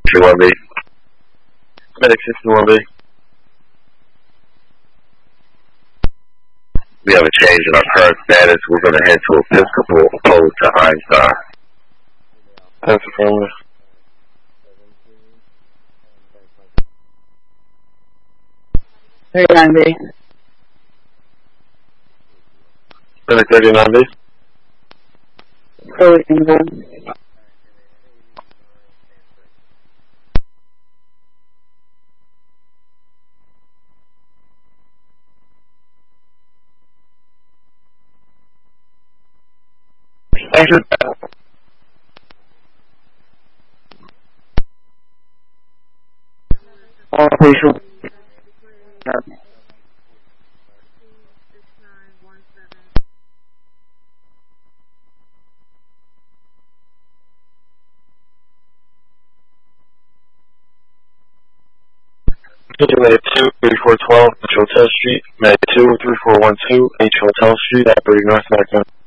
61B. Medic 61B. We have a change in our current status. We're going to head to Episcopal opposed to Einstein. That's affirmative. Hey, 39B. Medic 39B. Code England. Exit. All official. Med 2, 3412, H Hotel Street. Med 2, 3412, H Hotel Street, at 30 North America.